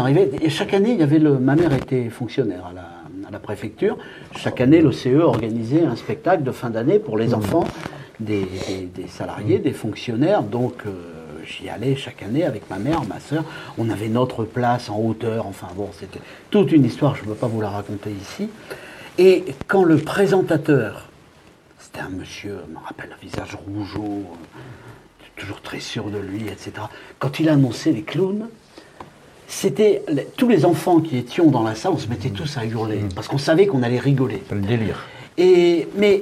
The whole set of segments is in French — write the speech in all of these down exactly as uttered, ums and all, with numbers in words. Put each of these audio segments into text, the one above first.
arrivait, et chaque année, il y avait le, ma mère était fonctionnaire à la, à la préfecture. Chaque année, l'O C E organisait un spectacle de fin d'année pour les enfants des, des, des salariés, des fonctionnaires. Donc, euh, j'y allais chaque année avec ma mère, ma sœur. On avait notre place en hauteur. Enfin bon, c'était toute une histoire, je ne peux pas vous la raconter ici. Et quand le présentateur, c'était un monsieur, je me rappelle, un visage rougeau, toujours très sûr de lui, et cetera. Quand il a annoncé les clowns, c'était tous les enfants qui étions dans la salle, on se mettait tous à hurler parce qu'on savait qu'on allait rigoler. C'est le délire. Et mais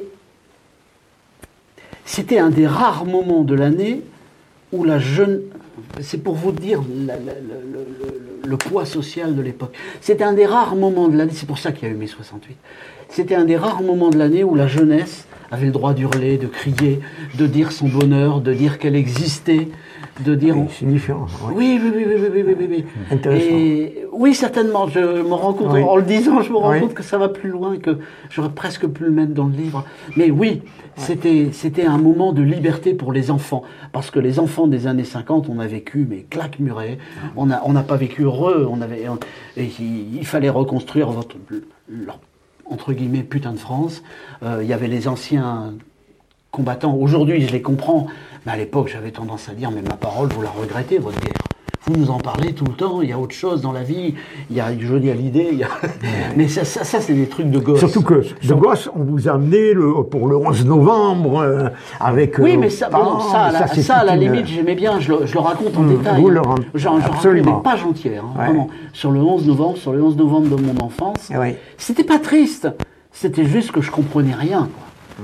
c'était un des rares moments de l'année où la jeune, c'est pour vous dire la, la, le, le, le poids social de l'époque. C'était un des rares moments de l'année. C'est pour ça qu'il y a eu mai soixante-huit. C'était un des rares moments de l'année où la jeunesse avait le droit d'hurler, de crier, de dire son bonheur, de dire qu'elle existait, de dire... Oui, c'est différent. Oui, oui, oui, oui, oui, oui, oui, oui. Intéressant. Et, oui, certainement. Je me rends compte, oui. en le disant, je me rends oui. compte que ça va plus loin, que j'aurais presque pu le mettre dans le livre. Mais oui, c'était, c'était un moment de liberté pour les enfants. Parce que les enfants des années cinquante, on a vécu, mais claque-muret. On n'a on n'a pas vécu heureux. On avait, on, et il, il fallait reconstruire votre... leur, entre guillemets, putain de France. Euh, il y avait les anciens combattants. Aujourd'hui, je les comprends. Mais à l'époque, j'avais tendance à dire, mais ma parole, vous la regrettez, votre guerre. Vous nous en parlez tout le temps, il y a autre chose dans la vie, il y a Johnny Hallyday, il y a... mais ça, ça, ça c'est des trucs de gosse. Surtout que de gosse, on vous a amené le, pour le onze novembre euh, avec... Oui, euh, mais ça, parents, bon, ça, à la, ça, ça, à la une... limite, j'aimais bien, je le, je le raconte en mmh, détail. Vous le hein. J'en raconte des pages entières, hein, ouais. Vraiment. Sur le onze novembre, sur le onze novembre de mon enfance, ouais. C'était pas triste, c'était juste que je comprenais rien, quoi.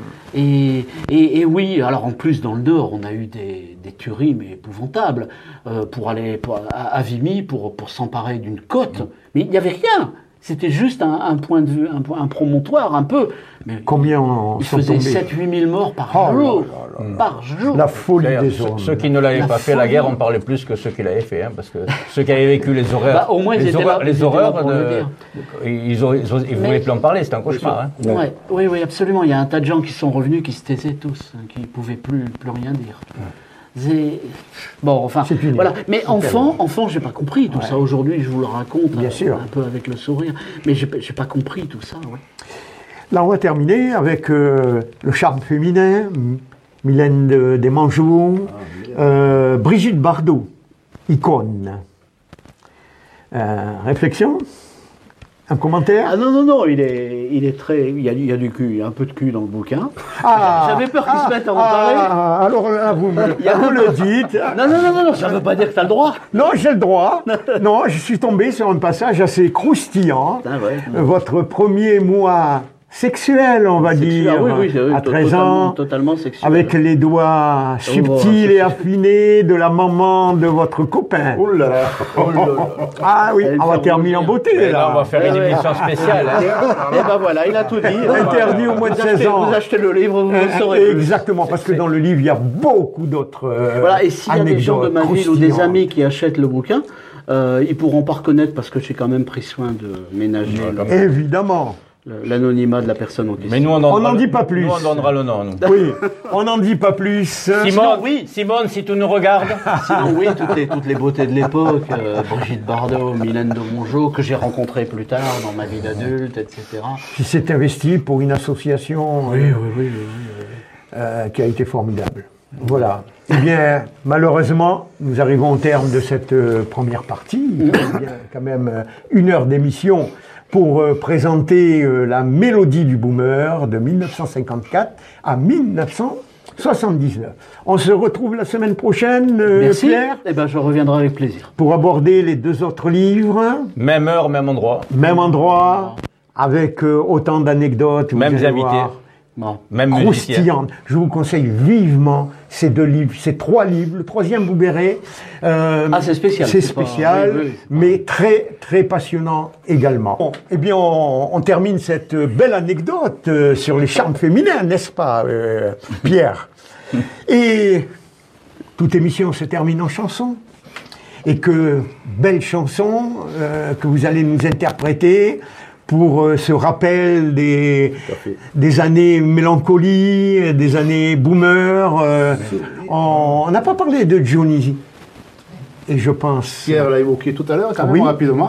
Et, et, et oui, alors en plus dans le Nord, on a eu des, des tueries mais épouvantables euh, pour aller pour, à, à Vimy pour, pour s'emparer d'une côte. Mais il n'y avait rien. C'était juste un, un point de vue, un, un promontoire un peu. Mais combien on il faisait sept à huit mille morts par oh jour. Là là là. Par jour. La folie des zones. Ceux qui ne l'avaient pas fait, la guerre, on parlait plus que ceux qui l'avaient fait. Hein, parce que ceux qui avaient vécu les horreurs. Bah, au moins, les ils horreurs, là, les ils horreurs de, ils ne voulaient plus en parler, c'était un cauchemar. Hein. Ouais, oui, oui, absolument. Il y a un tas de gens qui sont revenus, qui se taisaient tous, hein, qui ne pouvaient plus, plus rien dire. Ouais. Bon, enfin, voilà. Mais enfant, enfant, j'ai pas compris tout ouais. ça. Aujourd'hui, je vous le raconte Bien un, sûr. un peu avec le sourire. Mais j'ai, j'ai pas compris tout ça. Ouais. Là, on va terminer avec euh, le charme féminin, Mylène de, Desmangeaux, ah, euh, Brigitte Bardot, icône. Euh, réflexion? Un commentaire? Ah non, non, non, il est, il est très... Il y, a, il y a du cul, il y a un peu de cul dans le bouquin. Ah, J'avais peur qu'il ah, se mette à en ah, parler. Ah, alors là, vous, me, il y a vous le dites. Non, non, non, non, non, ça ne veut pas dire que tu as le droit. Non, j'ai le droit. Non, je suis tombé sur un passage assez croustillant. Ah ouais, votre premier mois sexuel, on va sexuel, dire, oui, oui, oui, à treize totalement, ans, totalement sexuel. Avec les doigts subtils et affinés de la maman de votre copain. Oh là là, oh là là. Ah oui, on va terminer en beauté. Là. Là, on va faire une ouais. émission spéciale. Hein. Et ben voilà, il a tout dit. Interdit au moins de seize ans. Vous achetez le livre, vous le saurez. Exactement, parce que dans le livre, il y a beaucoup d'autres euh, voilà, et s'il y a des gens de ma ville ou des amis qui achètent le bouquin, euh, ils pourront pas reconnaître parce que j'ai quand même pris soin de ménager. Ouais, le... Évidemment. L'anonymat de la personne en question. Mais nous, on n'en dit pas plus. Nous, on donnera le nom. Nous. Oui, on n'en dit pas plus. Simone, sinon, oui. Simone, si tu nous regardes. Sinon, oui, toutes les, toutes les beautés de l'époque, euh, Brigitte Bardot, Mylène de Mongeau, que j'ai rencontré plus tard dans ma vie d'adulte, et cetera. Qui s'est investi pour une association oui, euh, oui, oui, oui, oui. Euh, qui a été formidable. Voilà. Eh bien, malheureusement, nous arrivons au terme de cette euh, première partie. Il y a quand même euh, une heure d'émission pour euh, présenter euh, la mélodie du boomer de mille neuf cent cinquante-quatre à mille neuf cent soixante-dix-neuf. On se retrouve la semaine prochaine, euh, Merci. Pierre. Eh ben, je reviendrai avec plaisir. Pour aborder les deux autres livres. Même heure, même endroit. Même endroit, avec euh, autant d'anecdotes. Mêmes invités. Bon. Même croustillante. Je vous conseille vivement ces deux livres, ces trois livres. Le troisième, vous verrez. Euh, ah, c'est spécial. C'est spécial, pas... oui, oui, mais pas... très, très passionnant également. Bon, eh bien, on, on termine cette belle anecdote euh, sur les charmes féminins, n'est-ce pas, euh, Pierre? Et toute émission se termine en chanson. Et que belle chanson euh, que vous allez nous interpréter pour euh, ce rappel des, des années mélancolie, des années boomer. Euh, on n'a pas parlé de Johnny. Et je pense... Pierre l'a évoqué tout à l'heure, quand même, oui. rapidement.